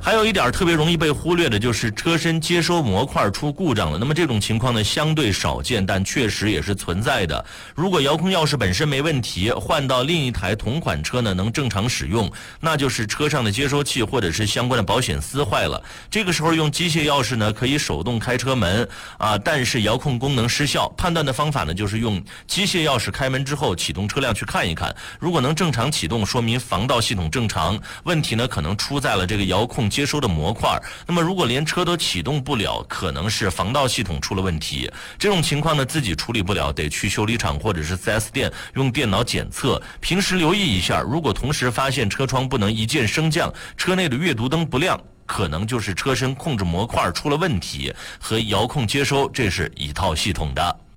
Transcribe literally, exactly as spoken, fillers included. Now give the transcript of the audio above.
还有一点特别容易被忽略的就是车身接收模块出故障了。那么这种情况呢相对少见，但确实也是存在的。如果遥控钥匙本身没问题，换到另一台同款车呢能正常使用，那就是车上的接收器或者是相关的保险丝坏了。这个时候用机械钥匙呢可以手动开车门啊，但是遥控功能失效。判断的方法呢就是用机械钥匙开门之后启动车辆去看一看，如果能正常启动，说明防盗系统正常，问题呢可能出在了这个遥控接收的模块。那么如果连车都启动不了，可能是防盗系统出了问题。这种情况呢自己处理不了，得去修理厂或者是 四 S 店用电脑检测。平时留意一下，如果同时发现车窗不能一键升降，车内的阅读灯不亮，可能就是车身控制模块出了问题，和遥控接收这是一套系统的。